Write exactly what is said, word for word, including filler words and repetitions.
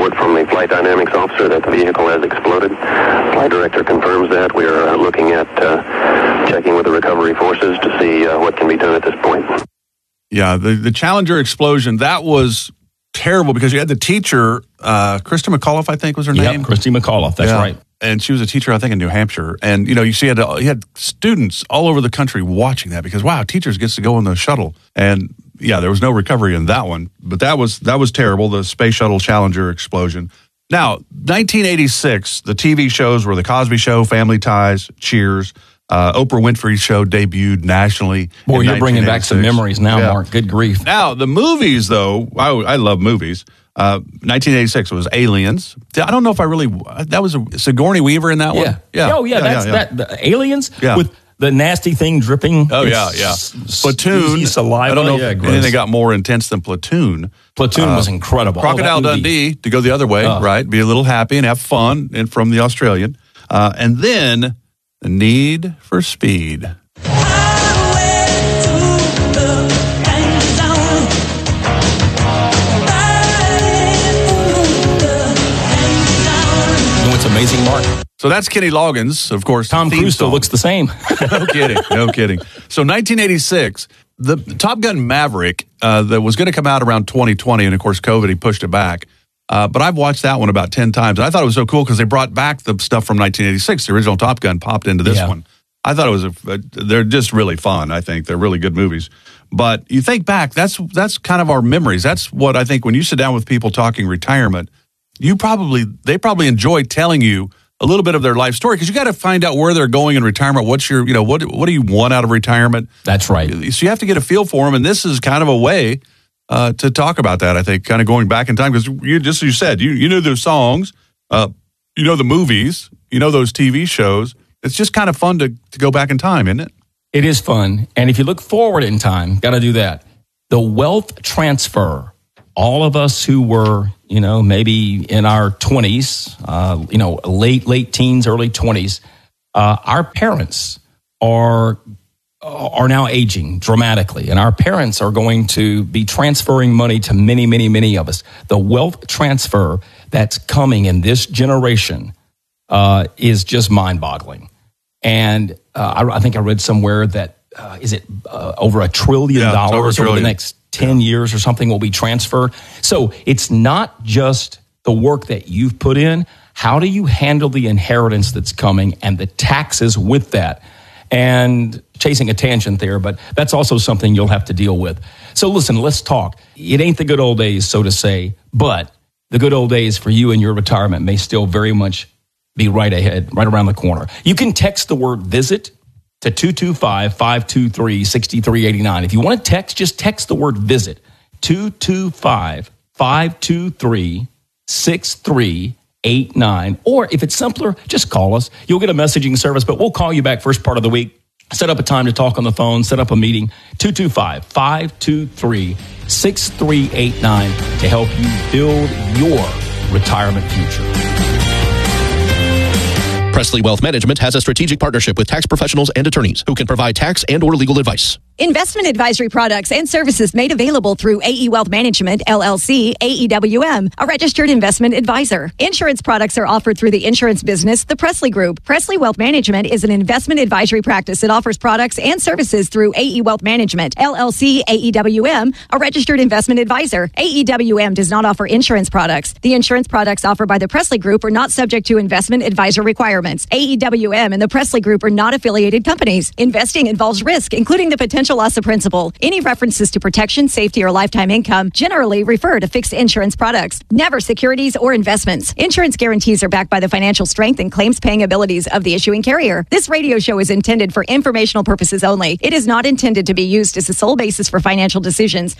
report from the flight dynamics officer that the vehicle has exploded. Flight director confirms that. We are uh, looking at uh, checking with the recovery forces to see uh, what can be done at this point. Yeah, the, the Challenger explosion, that was terrible because you had the teacher, uh, Christy McAuliffe, I think was her yep, name. Christy McAuliffe, that's yeah. right. And she was a teacher, I think, in New Hampshire. And, you know, you see, you had, you had students all over the country watching that because, wow, teachers gets to go in the shuttle. And, yeah, there was no recovery in that one. But that was that was terrible, the Space Shuttle Challenger explosion. Now, nineteen eighty-six, the T V shows were The Cosby Show, Family Ties, Cheers. Uh, Oprah Winfrey's show debuted nationally. Boy, you're bringing back some memories now, yeah. Mark. Good grief. Now, the movies, though, I, I love movies. Uh, nineteen eighty-six was Aliens. I don't know if I really, that was a, Sigourney Weaver in that yeah. one? Yeah. Oh, yeah, yeah that's yeah, yeah. that. The Aliens yeah. with the nasty thing dripping. Oh, yeah, yeah. Platoon. Saliva. I don't know yeah, if anything got more intense than Platoon. Platoon uh, was incredible. Crocodile oh, Dundee, to go the other way, uh, right? Be a little happy and have fun and from the Australian. Uh, and then The Need for Speed. Amazing, Mark. So that's Kenny Loggins, of course. Tom Cruise still looks the same. No kidding, no kidding. So nineteen eighty-six, the Top Gun Maverick uh, that was going to come out around twenty twenty, and of course COVID, he pushed it back. Uh, but I've watched that one about ten times, and I thought it was so cool because they brought back the stuff from nineteen eighty-six. The original Top Gun popped into this yeah. one. I thought it was, a, a, they're just really fun, I think. They're really good movies. But you think back, that's that's kind of our memories. That's what I think when you sit down with people talking retirement, you probably, they probably enjoy telling you a little bit of their life story because you got to find out where they're going in retirement. What's your, you know, what what do you want out of retirement? That's right. So you have to get a feel for them, and this is kind of a way uh, to talk about that. I think kind of going back in time because you just as you said, you you know those songs, uh, you know the movies, you know those T V shows. It's just kind of fun to to go back in time, isn't it? It is fun, and if you look forward in time, got to do that. The wealth transfer. All of us who were, you know, maybe in our twenties, uh, you know, late, late teens, early twenties, uh, our parents are are now aging dramatically, and our parents are going to be transferring money to many, many, many of us. The wealth transfer that's coming in this generation uh, is just mind-boggling. And uh, I, I think I read somewhere that, uh, is it uh, over a trillion yeah, dollars over, over trillion. the next ten years or something will be transferred. So it's not just the work that you've put in. How do you handle the inheritance that's coming and the taxes with that? And chasing a tangent there, but that's also something you'll have to deal with. So listen, let's talk. It ain't the good old days, so to say, but the good old days for you and your retirement may still very much be right ahead, right around the corner. You can text the word visit to two two five, five two three, six three eight nine. If you want to text, just text the word visit, two two five, five two three, six three eight nine. Or if it's simpler, just call us. You'll get a messaging service, but we'll call you back first part of the week. Set up a time to talk on the phone, set up a meeting, two two five, five two three, six three eight nine to help you build your retirement future. Presley Wealth Management has a strategic partnership with tax professionals and attorneys who can provide tax and or legal advice. Investment advisory products and services made available through A E Wealth Management, L L C, A E W M, a registered investment advisor. Insurance products are offered through the insurance business, the Presley Group. Presley Wealth Management is an investment advisory practice that offers products and services through A E Wealth Management, L L C, A E W M, a registered investment advisor. A E W M does not offer insurance products. The insurance products offered by the Presley Group are not subject to investment advisor requirements. A E W M and the Presley Group are not affiliated companies. Investing involves risk, including the potential loss of principal. Any references to protection, safety, or lifetime income generally refer to fixed insurance products, never securities or investments. Insurance guarantees are backed by the financial strength and claims-paying abilities of the issuing carrier. This radio show is intended for informational purposes only. It is not intended to be used as the sole basis for financial decisions.